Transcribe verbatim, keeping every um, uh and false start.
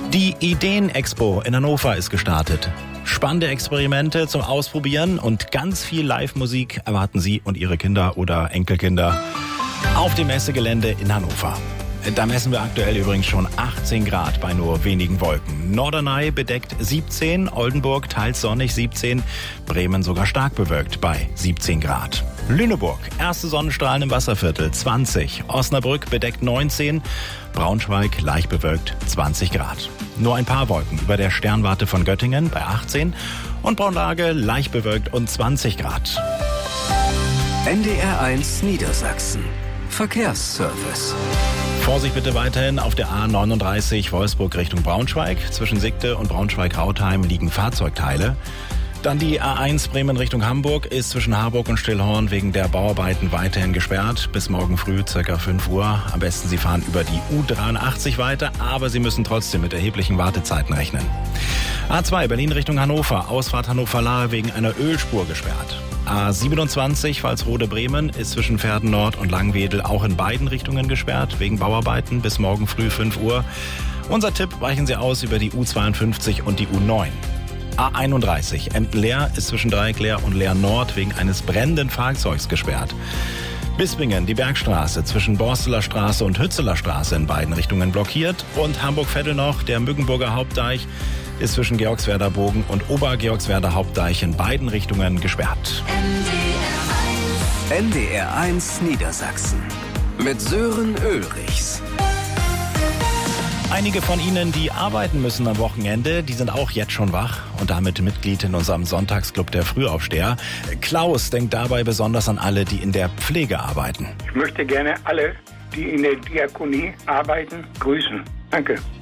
Die Ideen-Expo in Hannover ist gestartet. Spannende Experimente zum Ausprobieren und ganz viel Live-Musik erwarten Sie und Ihre Kinder oder Enkelkinder auf dem Messegelände in Hannover. Da messen wir aktuell übrigens schon achtzehn Grad bei nur wenigen Wolken. Norderney bedeckt siebzehn, Oldenburg teils sonnig siebzehn, Bremen sogar stark bewölkt bei siebzehn Grad. Lüneburg, erste Sonnenstrahlen im Wasserviertel zwanzig, Osnabrück bedeckt neunzehn, Braunschweig leicht bewölkt zwanzig Grad. Nur ein paar Wolken über der Sternwarte von Göttingen bei achtzehn und Braunlage leicht bewölkt und zwanzig Grad. N D R eins Niedersachsen. Verkehrsservice. Vorsicht bitte weiterhin auf der A neununddreißig Wolfsburg Richtung Braunschweig. Zwischen Sigte und Braunschweig-Rautheim liegen Fahrzeugteile. Dann die A eins Bremen Richtung Hamburg ist zwischen Harburg und Stillhorn wegen der Bauarbeiten weiterhin gesperrt. Bis morgen früh ca. fünf Uhr. Am besten Sie fahren über die U dreiundachtzig weiter, aber Sie müssen trotzdem mit erheblichen Wartezeiten rechnen. A zwei Berlin Richtung Hannover, Ausfahrt Hannover-Lahe wegen einer Ölspur gesperrt. A siebenundzwanzig Pfalzrode-Bremen ist zwischen Verden Nord und Langwedel auch in beiden Richtungen gesperrt, wegen Bauarbeiten bis morgen früh fünf Uhr. Unser Tipp, weichen Sie aus über die U zweiundfünfzig und die U neun. A einunddreißig Emden-Leer ist zwischen Dreieck-Leer und Leer Nord wegen eines brennenden Fahrzeugs gesperrt. Bispingen, die Bergstraße zwischen Borsteler Straße und Hützeler Straße in beiden Richtungen blockiert. Und Hamburg-Vettel noch, der Mückenburger Hauptdeich ist zwischen Georgswerder Bogen und Obergeorgswerder Hauptdeich in beiden Richtungen gesperrt. N D R eins Niedersachsen mit Sören Ulrichs. Einige von Ihnen, die arbeiten müssen am Wochenende, die sind auch jetzt schon wach und damit Mitglied in unserem Sonntagsclub der Frühaufsteher. Klaus denkt dabei besonders an alle, die in der Pflege arbeiten. Ich möchte gerne alle, die in der Diakonie arbeiten, grüßen. Danke.